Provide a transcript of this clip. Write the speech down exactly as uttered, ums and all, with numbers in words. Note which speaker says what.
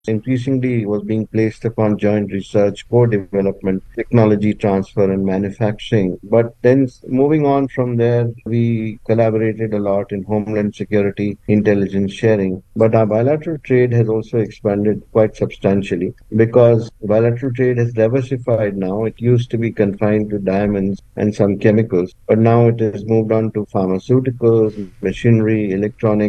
Speaker 1: increasingly was being placed upon joint research, co-development, technology transfer, and manufacturing. But then moving on from there, we collaborated a lot in homeland security, intelligence sharing. But our bilateral trade has also expanded quite substantially because bilateral trade has diversified now. It used to be confined to diamonds and some chemicals, but now it has moved on to pharmaceuticals, machinery, electronics